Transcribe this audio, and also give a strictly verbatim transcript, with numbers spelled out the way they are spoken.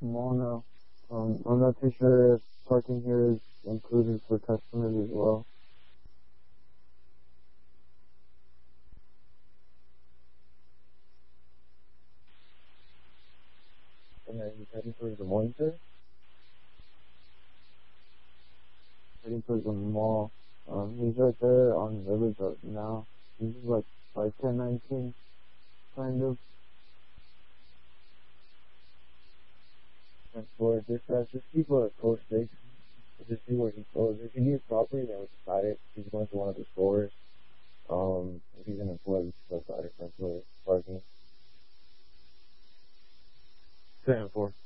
mall now. Um, I'm not too sure if parking here is included for customers as well. And then you heading towards the morning, sir? Heading towards the mall. Um, he's right there on Village right now. He's like by ten nineteen, kind of. And for dispatch, just keep a close six. Just see where he goes. If he needs property, then we decide it. If he's going to one of the stores. Um, if he's an employee, we just decide it for employee parking. Ten four.